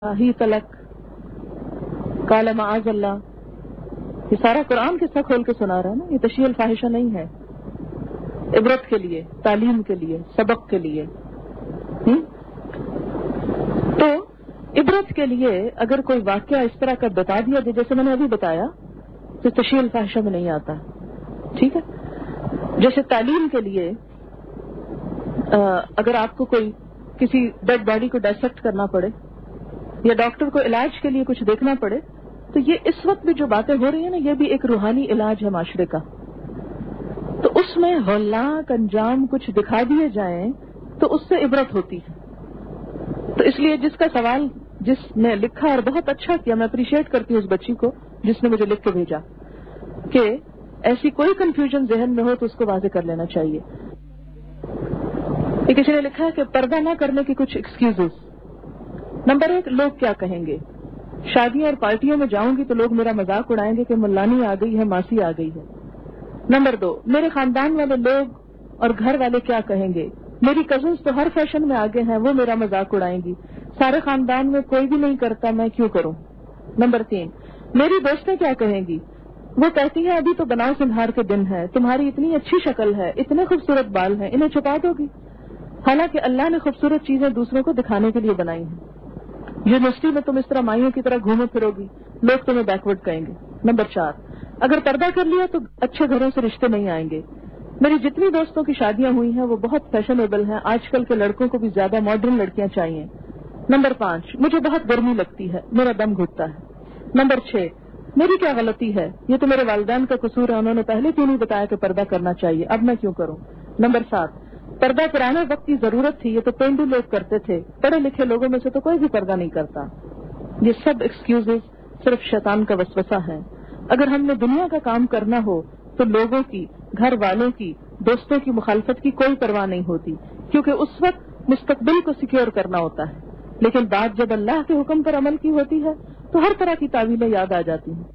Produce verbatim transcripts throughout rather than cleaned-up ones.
ہی تلک قال معاذ اللہ، یہ سارا قرآن قصہ کھول کے سنا رہا ہے نا. یہ تشہیر الفاحشہ نہیں ہے، عبرت کے لیے، تعلیم کے لیے، سبق کے لیے. تو عبرت کے لیے اگر کوئی واقعہ اس طرح کا بتا دیا جائے جیسے میں نے ابھی بتایا تو تشہیر الفاحشہ میں نہیں آتا. ٹھیک ہے. جیسے تعلیم کے لیے اگر آپ کو کوئی کسی ڈیڈ باڈی کو ڈائسیکٹ کرنا پڑے یا ڈاکٹر کو علاج کے لیے کچھ دیکھنا پڑے تو یہ اس وقت بھی جو باتیں ہو رہی ہیں نا، یہ بھی ایک روحانی علاج ہے معاشرے کا. تو اس میں ہولناک انجام کچھ دکھا دیے جائیں تو اس سے عبرت ہوتی ہے. تو اس لیے جس کا سوال جس نے لکھا اور بہت اچھا کیا، میں اپریشیٹ کرتی ہوں اس بچی کو جس نے مجھے لکھ کے بھیجا کہ ایسی کوئی کنفیوژن ذہن میں ہو تو اس کو واضح کر لینا چاہیے. یہ کسی نے لکھا ہے کہ پردہ نہ کرنے کی کچھ ایکسکیوزز. نمبر ایک، لوگ کیا کہیں گے. شادیوں اور پارٹیوں میں جاؤں گی تو لوگ میرا مذاق اڑائیں گے کہ ملانی آ گئی ہے، ماسی آ گئی ہے. نمبر دو، میرے خاندان والے لوگ اور گھر والے کیا کہیں گے. میری کزنز تو ہر فیشن میں آگے ہیں، وہ میرا مذاق اڑائیں گی. سارے خاندان میں کوئی بھی نہیں کرتا، میں کیوں کروں. نمبر تین، میری دوستیں کیا کہیں گی. وہ کہتی ہیں ابھی تو بناؤ سنہار کے دن ہے، تمہاری اتنی اچھی شکل ہے، اتنے خوبصورت بال ہیں، انہیں چھپا دو گی. حالانکہ اللہ نے خوبصورت چیزیں دوسروں کو دکھانے کے لیے بنائی ہیں. یونیورسٹی میں تم اس طرح مائیوں کی طرح گھومو پھرو گی، لوگ تمہیں بیکورڈ کہیں گے. نمبر چار، اگر پردہ کر لیا تو اچھے گھروں سے رشتے نہیں آئیں گے. میری جتنی دوستوں کی شادیاں ہوئی ہیں وہ بہت فیشنیبل ہیں، آج کل کے لڑکوں کو بھی زیادہ ماڈرن لڑکیاں چاہیے. نمبر پانچ، مجھے بہت گرمی لگتی ہے، میرا دم گھٹتا ہے. نمبر چھ، میری کیا غلطی ہے، یہ تو میرے والدین کا قصور ہے، انہوں نے پہلے کیوں نہیں بتایا کہ پردہ کرنا چاہیے، اب میں کیوں کروں. نمبر سات، پردہ پرانے وقت کی ضرورت تھی، یہ تو پینڈو لوگ کرتے تھے، پڑھے لکھے لوگوں میں سے تو کوئی بھی پردہ نہیں کرتا. یہ سب ایکسکیوزز صرف شیطان کا وسوسہ ہے. اگر ہم نے دنیا کا کام کرنا ہو تو لوگوں کی، گھر والوں کی، دوستوں کی مخالفت کی کوئی پرواہ نہیں ہوتی، کیونکہ اس وقت مستقبل کو سیکیور کرنا ہوتا ہے. لیکن بات جب اللہ کے حکم پر عمل کی ہوتی ہے تو ہر طرح کی تعویلیں یاد آ جاتی ہیں.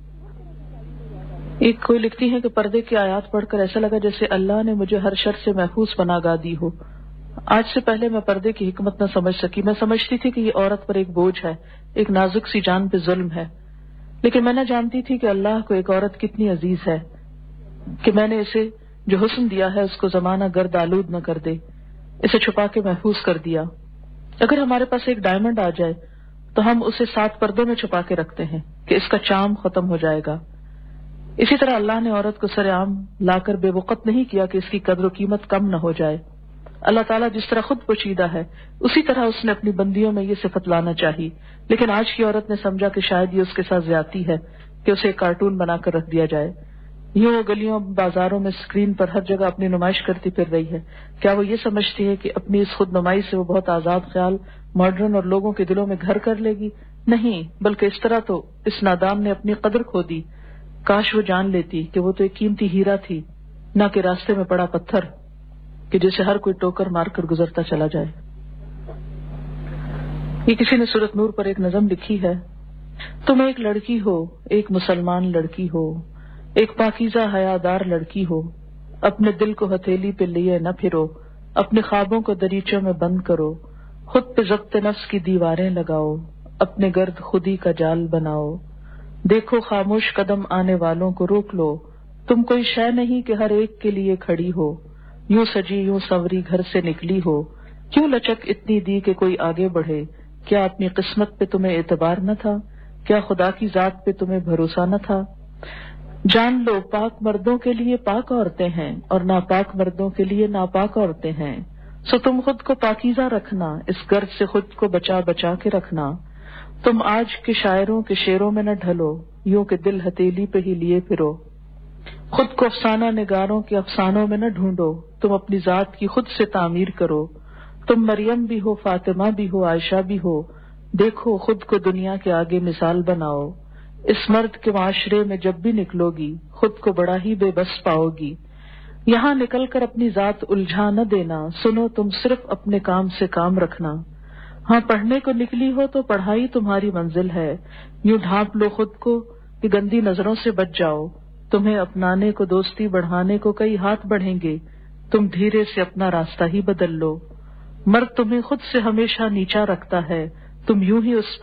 ایک کوئی لکھتی ہے کہ پردے کی آیات پڑھ کر ایسا لگا جیسے اللہ نے مجھے ہر شر سے محفوظ پناہ گاہ دی ہو. آج سے پہلے میں پردے کی حکمت نہ سمجھ سکی. میں سمجھتی تھی کہ یہ عورت پر ایک بوجھ ہے، ایک نازک سی جان پہ ظلم ہے. لیکن میں نہ جانتی تھی کہ اللہ کو ایک عورت کتنی عزیز ہے کہ میں نے اسے جو حسن دیا ہے اس کو زمانہ گرد آلود نہ کر دے، اسے چھپا کے محفوظ کر دیا. اگر ہمارے پاس ایک ڈائمنڈ آ جائے تو ہم اسے سات پردوں میں چھپا کے رکھتے ہیں کہ اس کا چام ختم ہو جائے گا. اسی طرح اللہ نے عورت کو سر عام لا کر بے وقت نہیں کیا کہ اس کی قدر و قیمت کم نہ ہو جائے. اللہ تعالیٰ جس طرح خود پوشیدہ ہے اسی طرح اس نے اپنی بندیوں میں یہ صفت لانا چاہی. لیکن آج کی عورت نے سمجھا کہ شاید یہ اس کے ساتھ زیادتی ہے کہ اسے ایک کارٹون بنا کر رکھ دیا جائے. یوں وہ گلیوں بازاروں میں اسکرین پر ہر جگہ اپنی نمائش کرتی پھر رہی ہے. کیا وہ یہ سمجھتی ہے کہ اپنی اس خود نمائی سے وہ بہت آزاد خیال ماڈرن اور لوگوں کے دلوں میں گھر کر لے گی؟ نہیں، بلکہ اس طرح تو اس نادان نے اپنی قدر کھو دی. کاش وہ جان لیتی کہ وہ تو ایک قیمتی ہیرا تھی، نہ کہ راستے میں پڑا پتھر کہ جسے ہر کوئی ٹوکر مار کر گزرتا چلا جائے. یہ کسی نے سورۃ نور پر ایک نظم لکھی ہے. تم ایک لڑکی ہو، ایک مسلمان لڑکی ہو، ایک پاکیزہ حیادار لڑکی ہو. اپنے دل کو ہتھیلی پہ لیے نہ پھرو، اپنے خوابوں کو دریچوں میں بند کرو. خود پہ ضبط نفس کی دیواریں لگاؤ، اپنے گرد خودی کا جال بناؤ. دیکھو خاموش قدم آنے والوں کو روک لو، تم کوئی شے نہیں کہ ہر ایک کے لیے کھڑی ہو. یوں سجی یوں سنوری گھر سے نکلی ہو، کیوں لچک اتنی دی کہ کوئی آگے بڑھے. کیا اپنی قسمت پہ تمہیں اعتبار نہ تھا؟ کیا خدا کی ذات پہ تمہیں بھروسہ نہ تھا؟ جان لو پاک مردوں کے لیے پاک عورتیں ہیں اور ناپاک مردوں کے لیے ناپاک عورتیں ہیں. سو تم خود کو پاکیزہ رکھنا، اس گرد سے خود کو بچا بچا کے رکھنا. تم آج کے شاعروں کے شعروں میں نہ ڈھلو، یوں کہ دل ہتیلی پہ ہی لیے پھرو. خود کو افسانہ نگاروں کے افسانوں میں نہ ڈھونڈو، تم اپنی ذات کی خود سے تعمیر کرو. تم مریم بھی ہو، فاطمہ بھی ہو، عائشہ بھی ہو. دیکھو خود کو دنیا کے آگے مثال بناؤ. اس مرد کے معاشرے میں جب بھی نکلو گی خود کو بڑا ہی بے بس پاؤ گی. یہاں نکل کر اپنی ذات الجھا نہ دینا، سنو تم صرف اپنے کام سے کام رکھنا. ہاں پڑھنے کو نکلی ہو تو پڑھائی تمہاری منزل ہے. یوں ڈھانپ لو خود کو کہ گندی نظروں سے بچ جاؤ. تمہیں اپنانے کو دوستی بڑھانے کو کئی ہاتھ بڑھیں گے، تم دھیرے سے اپنا راستہ ہی بدل لو. مرد تمہیں خود سے ہمیشہ نیچا رکھتا ہے، तुम यूं ही उस